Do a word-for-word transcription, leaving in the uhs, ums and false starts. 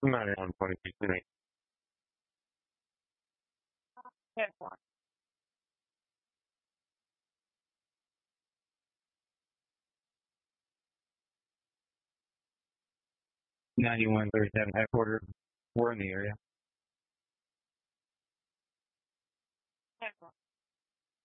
ninety-one point two eight. ninety-one thirty-seven headquarters. We're in the area.